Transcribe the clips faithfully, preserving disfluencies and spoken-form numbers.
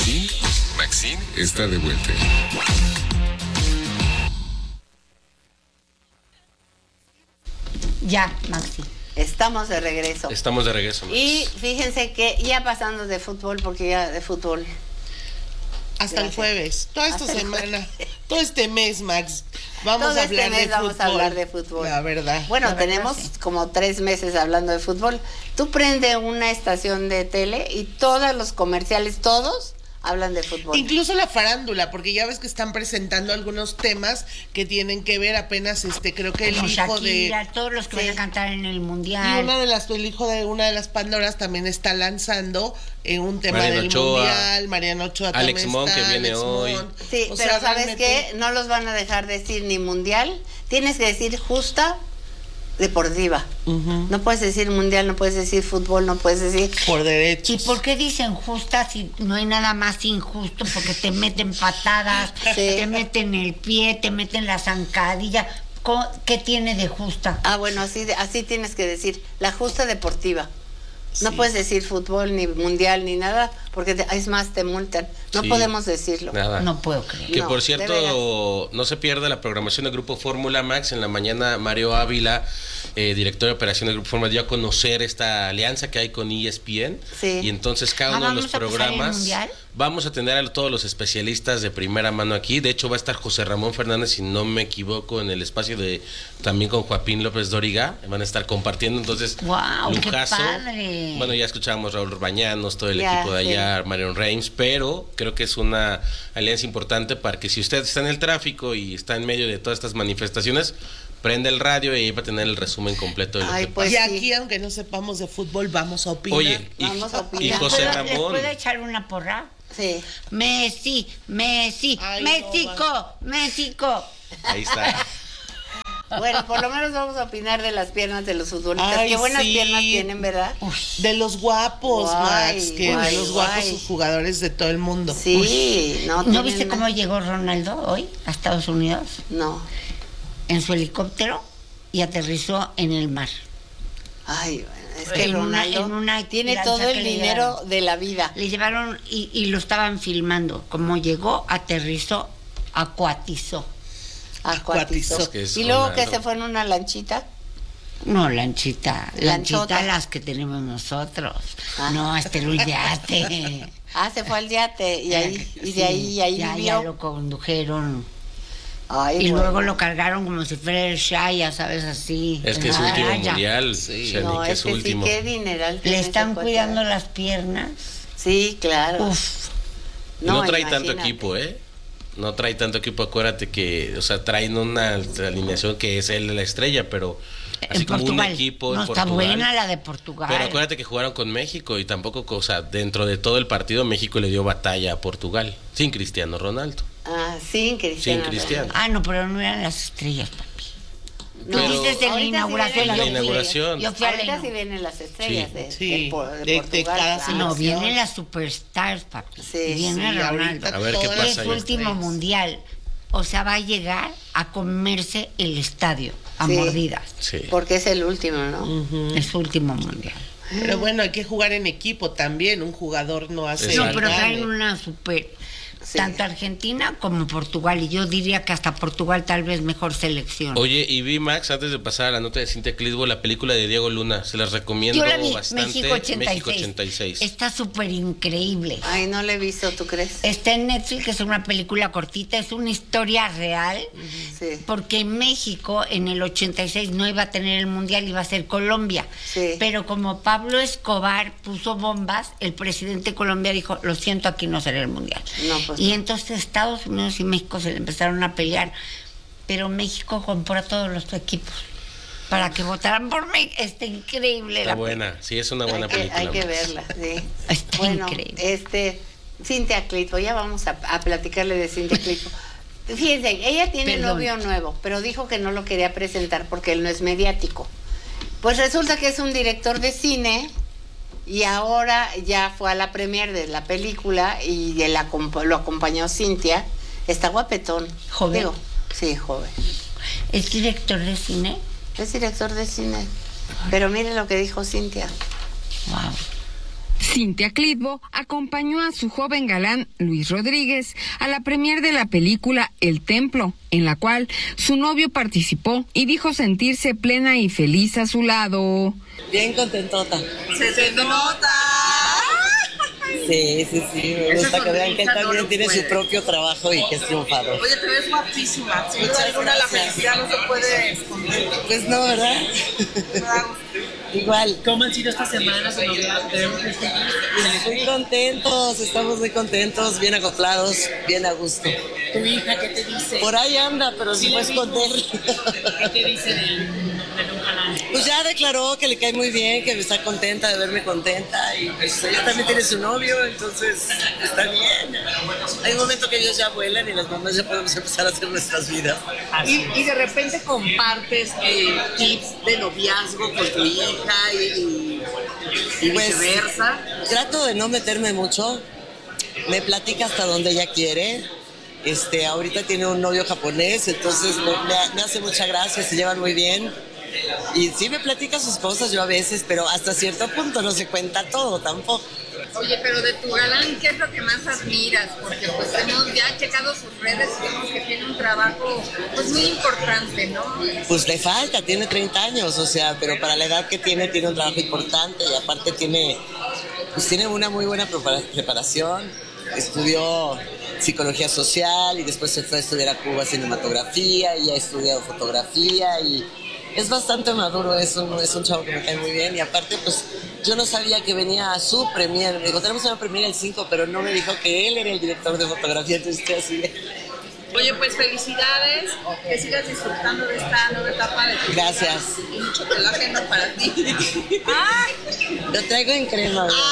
Maxine, Maxine está de vuelta. Ya, Maxi. Estamos de regreso. Estamos de regreso, Max. Y fíjense que ya pasando de fútbol, porque ya de fútbol... Hasta Gracias. el jueves, toda esta Hasta el semana, jueves. todo este mes, Max, vamos Todo a este hablar mes de vamos fútbol. a hablar de fútbol. La verdad. Bueno, La verdad, tenemos sí. como tres meses hablando de fútbol. Tú prende una estación de tele y todos los comerciales, todos, hablan de fútbol. Incluso la farándula, porque ya ves que están presentando algunos temas que tienen que ver apenas, este, creo que el Como hijo Shakira, de... todos los que Sí. van a cantar en el Y mundial. una de las, el hijo de una de las Pandoras también está lanzando eh, un tema Mariano del Ochoa, mundial. Mariano Ochoa Alex también Mon, está, que viene Alex hoy. Mon. Sí, O pero sea, ¿sabes realmente- qué? No los van a dejar decir ni mundial. Tienes que decir justa deportiva. Ujú. No puedes decir mundial, no puedes decir fútbol, no puedes decir... Por ¿Y derechos. por qué dicen justa si no hay nada más injusto? Porque te meten patadas, Sí. te meten el pie, te meten la zancadilla. ¿Cómo- ¿Qué tiene de justa? Ah, bueno, así, de- así tienes que decir. La justa deportiva. No Sí. puedes decir fútbol, ni mundial, ni nada, porque te- es más, te multan. No Sí. podemos decirlo. Nada. No puedo creer. Que No, por de cierto, no se pierda la programación del Grupo Fórmula Max. En la mañana, Mario Ávila, eh, director de operación del Grupo Fórmula, dio a conocer esta alianza que hay con E S P N. Sí. Y entonces cada Ah, uno de los ¿vamos a pasar el programas... mundial? Vamos a tener a todos los especialistas de primera mano aquí. De hecho, va a estar José Ramón Fernández, si no me equivoco, en el espacio de también con Joaquín López Dóriga. Van a estar compartiendo, entonces, ¡Guau, qué lujazo. padre! Bueno, ya escuchábamos a Raúl Bañanos, todo el Ya, equipo de allá, Marion Reims, pero creo que es una alianza importante para que si usted está en el tráfico y está en medio de todas estas manifestaciones, prenda el radio y ahí va a tener el resumen completo de lo Ay, que pues y sí. aquí, aunque no sepamos de fútbol, vamos a opinar. Oye, y, Vamos a y opinar. José ¿Les puedo- ¿Les Ramón, puedo echar una porra? Sí. Messi, Messi, Ay, no, México, México. ahí está. Bueno, por lo menos vamos a opinar de las piernas de los futbolistas. Ay, Qué buenas sí. piernas tienen, ¿verdad? De los guapos, Guay, Max, que guay, de los guapos guay. jugadores de todo el mundo. Sí, no. ¿No tienen viste nada- cómo llegó Ronaldo hoy a Estados Unidos? No. En su helicóptero y aterrizó en el mar. Ay, bueno, es que En una- Ronaldo en una tiene lancha todo el que le dinero llevaron. de la vida. Le llevaron y, y lo estaban filmando. Como llegó, aterrizó, acuatizó. Acuatizó. Es que es Y luego que Ronaldo. se fue en una lanchita. No, lanchita, Lanchota. lanchita las que tenemos nosotros. Ah. No, este era un yate. Ah, se fue al yate y ahí y de ahí y ahí ya, vivió. ya lo condujeron. Ay, Y bueno. luego lo cargaron como si fuera el Shaya, ¿sabes? Así. Es que es su Ah, último ya. mundial, Sí. Shani, No, que es es su que último. sí, qué dineral. Le tiene ese están cuate. cuidando las piernas. Sí, claro. Uf. No, trae tanto imagínate. equipo, ¿eh? No trae tanto equipo, acuérdate que, o sea, traen una alineación que es él la estrella, pero así En como Portugal. un equipo en no, está Portugal. buena la de Portugal. Pero acuérdate que jugaron con México y tampoco, o sea, dentro de todo el partido México le dio batalla a Portugal, sin Cristiano Ronaldo. Ah, sin Cristiano. Sin Cristiano. Ah, no, pero no eran las estrellas, papi. No, Pero- Tú dices en la ahorita sí inauguración. vienen En la yo fui- inauguración. Yo fui a la Ahorita sí inauguración. vienen las estrellas Sí. de, Sí, de por- de de- de Portugal. cada claro. No, selección. vienen las superstars, papi. Sí, y viene sí, Ronaldo. ahorita A ver qué todas pasa Es las su ahí. último estrellas. mundial. O sea, va a llegar a comerse el estadio a Sí. mordidas. Sí. Porque es el último, ¿no? Ujú. Es su último mundial. Pero bueno, hay que jugar en equipo también. Un jugador no hace. Exacto. No, pero gane. traen una super. Sí. Tanto Argentina como Portugal. Y yo diría que hasta Portugal tal vez mejor selección. Oye, y vi, Max, antes de pasar a la nota de Cintia Clitbo, la película de Diego Luna, se las recomiendo Yo la vi, bastante. México ochenta y seis. México ochenta y seis. Está súper increíble. Ay, no le he visto, ¿tú crees? Está en Netflix, es una película cortita, es una historia real, Sí. porque México en el ochenta y seis no iba a tener el mundial, iba a ser Colombia. Sí. Pero como Pablo Escobar puso bombas, el presidente de Colombia dijo, lo siento, aquí no será el mundial. No, pues y no. entonces Estados Unidos y México se le empezaron a pelear, pero México compró a todos los equipos para que votaran por México. Está increíble Está la buena, sí, es una buena hay que, película. hay que Max. verla, sí. Está Bueno, increíble. este, Cintia Clitbo, ya vamos a, a platicarle de Cintia Clitbo. Fíjense, ella tiene Perdón. novio nuevo, pero dijo que no lo quería presentar porque él no es mediático. Pues resulta que es un director de cine y ahora ya fue a la premier de la película y él acompa- lo acompañó Cintia. Está guapetón. Joven. Digo, sí, joven. ¿Es director de cine? Es director de cine. Pero mire lo que dijo Cintia. Wow. Cintia Clitbo acompañó a su joven galán Luis Rodríguez a la premier de la película El Templo, en la cual su novio participó y dijo sentirse plena y feliz a su lado. Bien contentota. ¡Se te nota! Sí, sí, sí, me gusta que vean que él también tiene su propio trabajo y que es triunfador. Oye, te ves guapísima. Sin duda alguna la felicidad no se puede esconder. Pues no, ¿verdad? Igual. ¿Cómo han sido estas semanas de noviazgo? Muy contentos, estamos muy contentos, bien acoplados, bien a gusto. ¿Tu hija qué te dice? Por ahí anda, pero Sí, se puede le digo. esconder. ¿Qué te dice del, del un canal? Pues ya declaró que le cae muy bien, que está contenta de verme contenta y pues ella también tiene su novio, entonces está bien. Hay un momento que ellos ya vuelan y las mamás ya podemos empezar a hacer nuestras vidas. Y, y de repente compartes eh, tips de noviazgo con tu hija y, y, y Pues, viceversa. Trato de no meterme mucho, me platica hasta donde ella quiere. Este, ahorita tiene un novio japonés, entonces me, me- me hace mucha gracia, se llevan muy bien. Y sí me platica sus cosas yo a veces, pero hasta cierto punto no se cuenta todo tampoco. Oye, pero de tu galán, ¿qué es lo que más admiras? Porque pues hemos ya checado sus redes y vemos que tiene un trabajo pues muy importante, ¿no? Pues le falta, tiene treinta años, o sea, pero para la edad que tiene, tiene un trabajo importante y aparte tiene, pues tiene una muy buena prepara- preparación. Estudió psicología social y después se fue a estudiar a Cuba cinematografía y ha estudiado fotografía y es bastante maduro, es un, es un chavo que me cae muy bien y aparte pues yo no sabía que venía a su premier, me dijo tenemos una premier el cinco, pero no me dijo que él era el director de fotografía, entonces estoy así de... Oye, pues felicidades, que sigas disfrutando de esta nueva etapa de tu vida. Gracias. Y mucho colágeno para ti. ¡Ay! Lo traigo en crema, ¿verdad?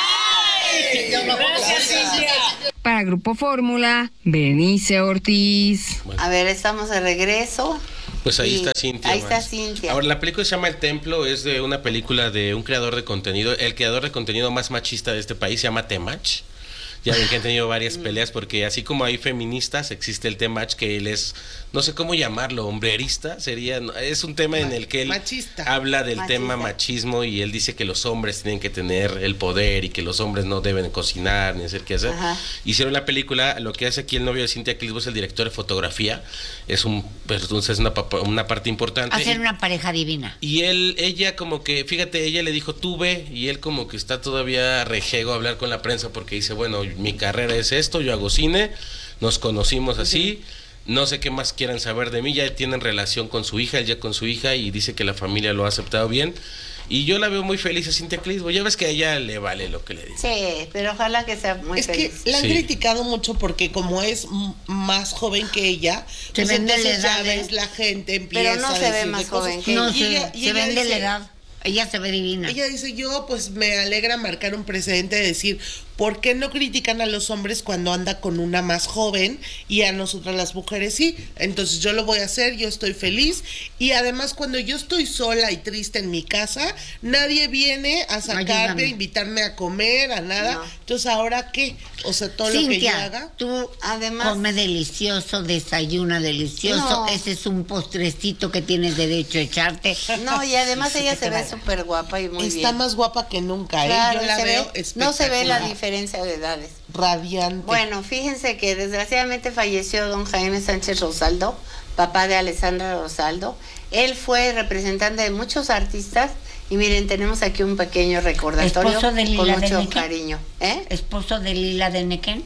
Gracias, Cintia. Para Grupo Fórmula, Berenice Ortiz. A ver, estamos de regreso. Pues ahí Y está Cintia. ahí está más. Cintia. Ahora, la película se llama El Templo, es de una película de un creador de contenido, el creador de contenido más machista de este país, se llama Temach. Ya ven que han tenido varias peleas porque así como hay feministas, existe el Temach que él es, no sé cómo llamarlo, hombrerista, sería, no, es un tema en el que él Machista. habla del Machista. tema machismo y él dice que los hombres tienen que tener el poder y que los hombres no deben cocinar ni hacer qué hacer. Ajá. Hicieron la película, lo que hace aquí el novio de Cintia Clitbo es el director de fotografía, es un, pues, entonces una, papa- una parte importante. Hacer Y- una pareja divina. y él, ella como que, fíjate, ella le dijo, tú ve, y él como que está todavía rejego a hablar con la prensa porque dice, bueno, mi carrera es esto, yo hago cine, nos conocimos así, no sé qué más quieran saber de mí, ya tienen relación con su hija, él ya con su hija, y dice que la familia lo ha aceptado bien, y yo la veo muy feliz a Cintia Clitbo, ya ves que a ella le vale lo que le dice. Sí, pero ojalá que sea muy Es que feliz. la han Sí. criticado mucho porque como es m- más joven que ella, Se pues vende la entonces ya edad, ¿eh? ves la gente empieza Pero no a se ve decirle más cosas. joven que No, Y se, ella- y se ella vende la dice- edad. Ella se ve divina. Ella dice, yo pues me alegra marcar un precedente de decir, ¿por qué no critican a los hombres cuando anda con una más joven y a nosotras las mujeres sí? Entonces yo lo voy a hacer, yo estoy feliz y además cuando yo estoy sola y triste en mi casa, nadie viene a sacarme, Ayúdame. a invitarme a comer, a nada. No. Entonces ahora qué, o sea, todo lo que yo Cintia, haga. tú Además- come delicioso, desayuna delicioso. No. Ese es un postrecito que tienes derecho a echarte. No, y además ella Que te se ve vaya. súper guapa y muy Está bien. más guapa que nunca, ¿eh? Claro, Yo la se veo ve- no se ve la espectacular, diferencia de edades. radiante. Bueno, fíjense que desgraciadamente falleció don Jaime Sánchez Rosaldo, papá de Alessandra Rosaldo. Él fue representante de muchos artistas y miren, tenemos aquí un pequeño recordatorio Esposo de con Lila de mucho Nequén. cariño. ¿Eh? Esposo de Lila de Nequén.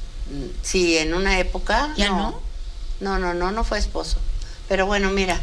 Sí, en una época. ¿Ya no? No, no, no, no fue esposo. Pero bueno, mira.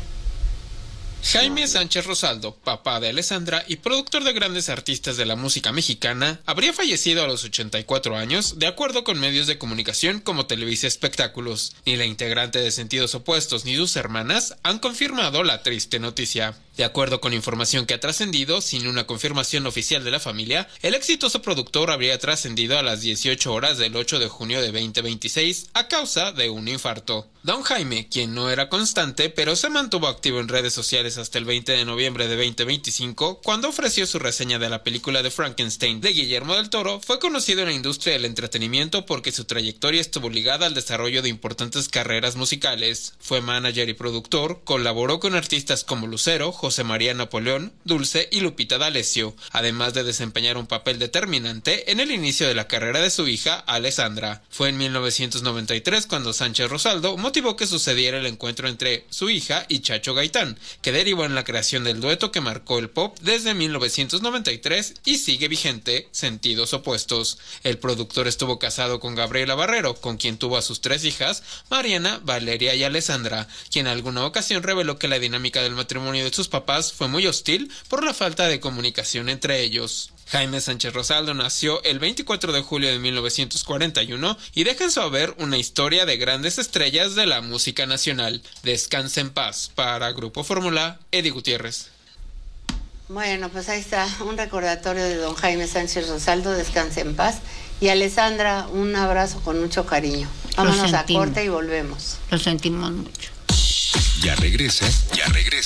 Jaime Sánchez Rosaldo, papá de Alessandra y productor de grandes artistas de la música mexicana, habría fallecido a los ochenta y cuatro años, de acuerdo con medios de comunicación como Televisa Espectáculos. Ni la integrante de Sentidos Opuestos ni sus hermanas han confirmado la triste noticia. De acuerdo con información que ha trascendido, sin una confirmación oficial de la familia, el exitoso productor habría trascendido a las dieciocho horas del ocho de junio de veinte veintiséis a causa de un infarto. Don Jaime, quien no era constante, pero se mantuvo activo en redes sociales hasta el veinte de noviembre de veinte veinticinco, cuando ofreció su reseña de la película de Frankenstein de Guillermo del Toro, fue conocido en la industria del entretenimiento porque su trayectoria estuvo ligada al desarrollo de importantes carreras musicales. Fue manager y productor, colaboró con artistas como Lucero, José José María Napoleón, Dulce y Lupita D'Alessio, además de desempeñar un papel determinante en el inicio de la carrera de su hija Alessandra. Fue en mil novecientos noventa y tres cuando Sánchez Rosaldo motivó que sucediera el encuentro entre su hija y Chacho Gaitán, que derivó en la creación del dueto que marcó el pop desde mil novecientos noventa y tres y sigue vigente, Sentidos Opuestos. El productor estuvo casado con Gabriela Barrero, con quien tuvo a sus tres hijas, Mariana, Valeria y Alessandra, quien en alguna ocasión reveló que la dinámica del matrimonio de sus papás fue muy hostil por la falta de comunicación entre ellos. Jaime Sánchez Rosaldo nació el veinticuatro de julio de mil novecientos cuarenta y uno y deja en su haber una historia de grandes estrellas de la música nacional. Descansa en paz. Para Grupo Fórmula, Eddie Gutiérrez. Bueno, pues ahí está un recordatorio de don Jaime Sánchez Rosaldo, descanse en paz. Y Alessandra, un abrazo con mucho cariño. Vámonos a corte y volvemos. Lo sentimos mucho. Ya regresa, ya regresa.